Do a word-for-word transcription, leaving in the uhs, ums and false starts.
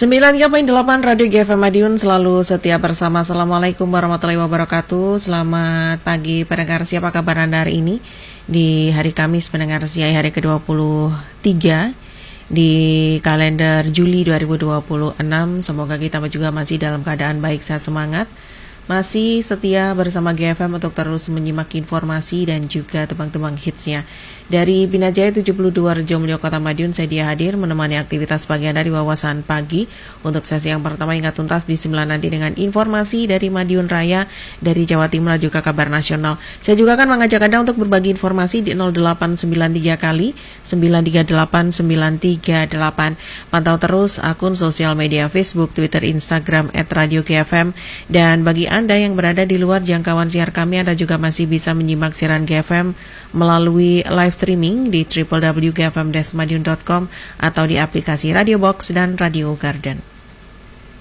sembilan tiga koma delapan Radio G F M Madiun selalu setia bersama. Assalamualaikum warahmatullahi wabarakatuh. Selamat pagi pendengar, siapa kabar Anda hari ini? Di hari Kamis pendengar, siang hari ke dua puluh tiga di kalender Juli dua ribu dua puluh enam. Semoga kita juga masih dalam keadaan baik, sehat, semangat. Masih setia bersama G F M untuk terus menyimak informasi dan juga tebang-tebang hitsnya. Dari Binajaya tujuh puluh dua Rejo Mulyo Kota Madiun, saya dia hadir menemani aktivitas pagi Anda di Wawasan Pagi. Untuk sesi yang pertama hingga tuntas di sembilan nanti dengan informasi dari Madiun Raya, dari Jawa Timur, juga kabar nasional. Saya juga akan mengajak Anda untuk berbagi informasi di nol delapan sembilan tiga kali sembilan tiga delapan sembilan tiga delapan. Pantau terus akun sosial media Facebook, Twitter, Instagram et radio G F M. Dan bagi Anda yang berada di luar jangkauan siar kami, Anda juga masih bisa menyimak siaran G F M melalui live streaming di w w w titik g f m dash madiun titik com atau di aplikasi Radio Box dan Radio Garden.